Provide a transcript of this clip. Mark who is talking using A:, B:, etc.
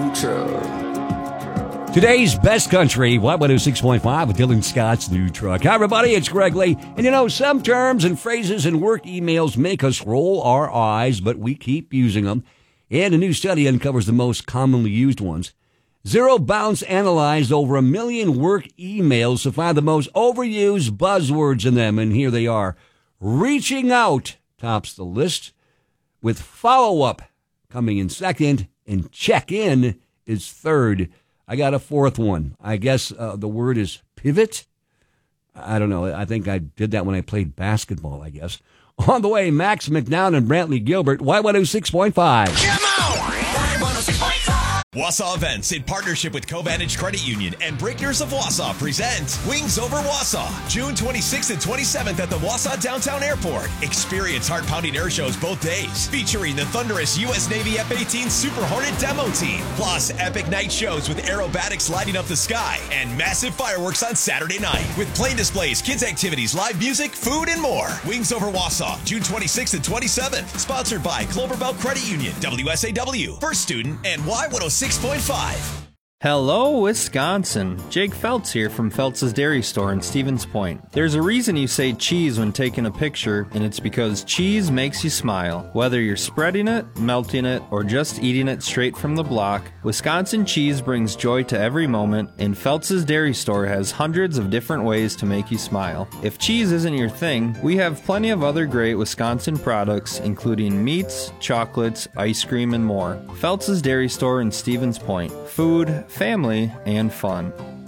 A: truck.
B: Today's best country, Y106.5 with Dylan Scott's new truck. Hi, everybody, it's Greg Lee. And you know, some terms and phrases in work emails make us roll our eyes, but we keep using them. And a new study uncovers the most commonly used ones. Zero Bounce analyzed over 1 million work emails to find the most overused buzzwords in them. And here they are. Reaching out tops the list, with follow-up coming in second, and check-in is third. I got a fourth one. I guess the word is pivot. I don't know. I think I did that when I played basketball, I guess. On the way, Max McNown and Brantley Gilbert, Y106.5.
C: Come on! Y106.5!
D: Wausau Events, in partnership with Covantage Credit Union and Breakers of Wausau, present Wings Over Wausau, June 26th and 27th at the Wausau Downtown Airport. Experience heart-pounding air shows both days, featuring the thunderous U.S. Navy F-18 Super Hornet demo team, plus epic night shows with aerobatics lighting up the sky, and massive fireworks on Saturday night, with plane displays, kids activities, live music, food, and more. Wings Over Wausau, June 26th and 27th, sponsored by Cloverbelt Credit Union, WSAW, First Student, and Y106.5.
E: Hello, Wisconsin. Jake Feltz here from Feltz's Dairy Store in Stevens Point. There's a reason you say cheese when taking a picture, and it's because cheese makes you smile. Whether you're spreading it, melting it, or just eating it straight from the block, Wisconsin cheese brings joy to every moment, and Feltz's Dairy Store has hundreds of different ways to make you smile. If cheese isn't your thing, we have plenty of other great Wisconsin products, including meats, chocolates, ice cream, and more. Feltz's Dairy Store in Stevens Point. Food, family, and fun.